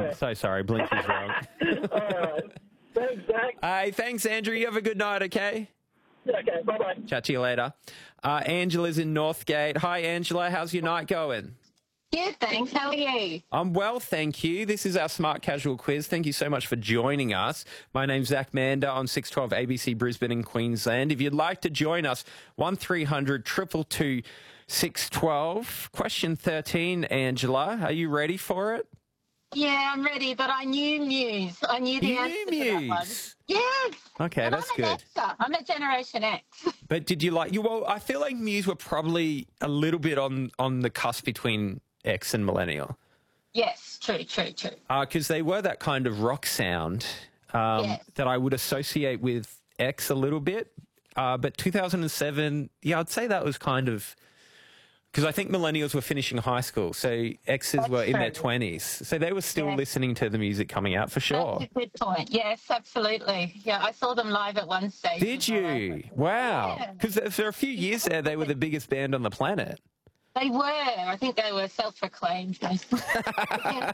I'm so sorry. Blinky's wrong. All right. Thanks, Zach. Hey, thanks, Andrew. You have a good night, okay? Okay, bye-bye. Chat to you later. Angela's in Northgate. Hi, Angela. How's your night going? Good, thanks. How are you? I'm well, thank you. This is our Smart Casual quiz. Thank you so much for joining us. My name's Zach Mander on 612 ABC Brisbane in Queensland. If you'd like to join us, 1300 222 612. Question 13, Angela. Are you ready for it? Yeah, I'm ready, but I knew Muse. I knew the You answer knew to that one. Muse? Yes. Okay, But that's I'm an good. Xer. I'm a Generation X. But did you like... Well, I feel like Muse were probably a little bit on the cusp between X and Millennial. Yes, true. Because they were that kind of rock sound Yes. that I would associate with X a little bit. But 2007, yeah, I'd say that was kind of... Because I think millennials were finishing high school, so X's were in their true. 20s. So they were still Yeah. listening to the music coming out for sure. That's a good point. Yes, absolutely. Yeah, I saw them live at one stage. Did you? Wow. Yeah. Because for a few years there, they were the biggest band on the planet. They were. I think they were self-proclaimed. Yeah.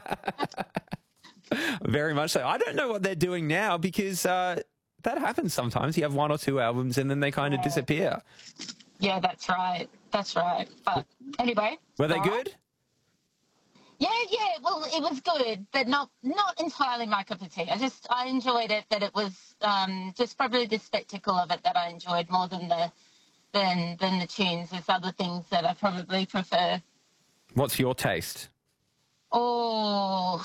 Very much so. I don't know what they're doing now because that happens sometimes. You have one or two albums and then they kind of disappear. Yeah, that's right. But anyway. Were they all right. good? Yeah. Well, it was good, but not entirely my cup of tea. I enjoyed it, but it was just probably the spectacle of it that I enjoyed more than the tunes. There's other things that I probably prefer. What's your taste? Now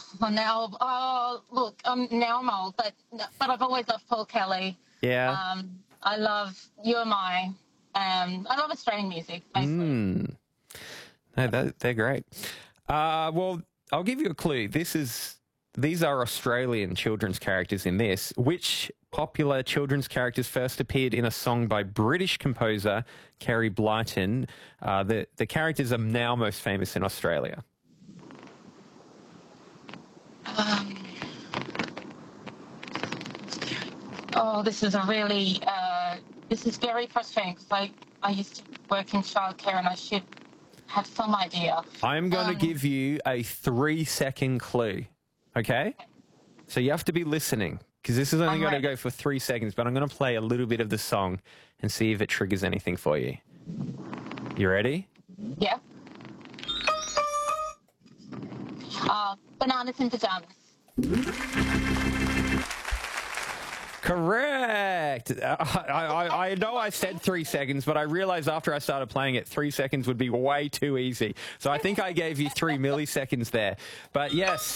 I'm old, but I've always loved Paul Kelly. Yeah. I love You Am I. I love Australian music, basically. No, they're great. Well, I'll give you a clue. These are Australian children's characters in this. Which popular children's characters first appeared in a song by British composer Kerry Blyton? The characters are now most famous in Australia. This is this is very frustrating because I used to work in childcare and I should have some idea. I'm going to give you a 3-second clue, okay? So you have to be listening because this is only going to ready. go for 3 seconds, but I'm going to play a little bit of the song and see if it triggers anything for you. You ready? Yeah. Bananas in pajamas. Correct. I know I said 3 seconds, but I realized after I started playing it, 3 seconds would be way too easy. So I think I gave you 3 milliseconds there. But yes.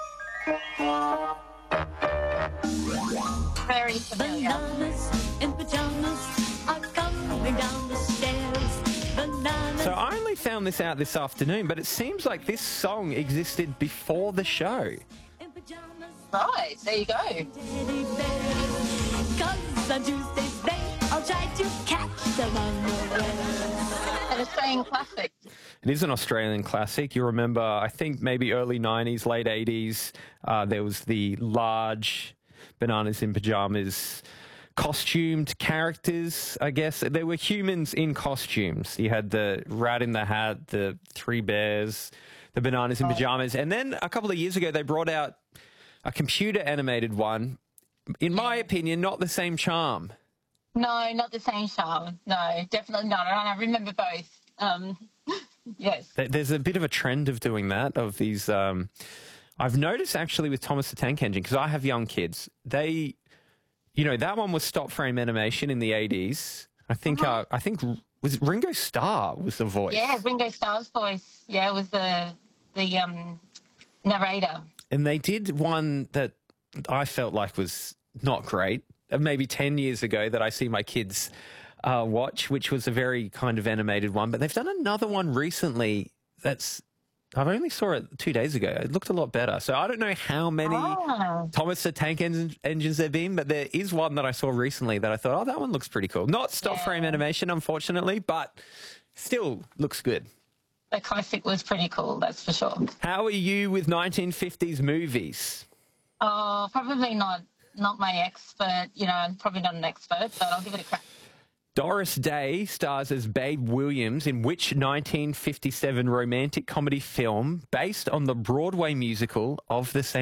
Very familiar. Bananas in pajamas are coming down the stairs. Bananas. So I only found this out this afternoon, but it seems like this song existed before the show. in pajamas. Right, there you go. Teddy bears. 'Cause on Tuesdays they all try to catch them unawares. An Australian classic. It is an Australian classic. You remember, I think maybe early 90s, late 80s, there was the large Bananas in Pajamas costumed characters, I guess. They were humans in costumes. You had the Rat in the Hat, the Three Bears, the Bananas in Pajamas. And then a couple of years ago, they brought out a computer animated one. In my opinion, not the same charm. No, not the same charm. No, definitely not. And I remember both. Yes. There's a bit of a trend of doing that, of these... I've noticed actually with Thomas the Tank Engine, because I have young kids, they... You know, that one was stop frame animation in the 80s. I think was it Ringo Starr was the voice. Yeah, Ringo Starr's voice. Yeah, it was the narrator. And they did one that I felt like was not great, maybe 10 years ago, that I see my kids watch, which was a very kind of animated one. But they've done another one recently that's... I've only saw it 2 days ago. It looked a lot better. So I don't know how many Thomas the Tank Engines there have been, but there is one that I saw recently that I thought, oh, that one looks pretty cool. Not stop frame animation, unfortunately, but still looks good. The classic was pretty cool, that's for sure. How are you with 1950s movies? Oh, probably not my expert. You know, I'm probably not an expert, but I'll give it a crack. Doris Day stars as Babe Williams in which 1957 romantic comedy film based on the Broadway musical of the same